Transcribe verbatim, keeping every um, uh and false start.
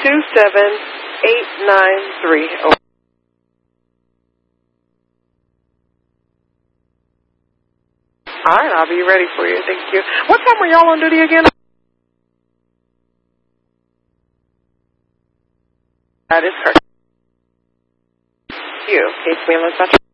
two seven eight nine three. Over. All right, I'll be ready for you. Thank you. What time were y'all on duty again? That is correct. You, case ambulance.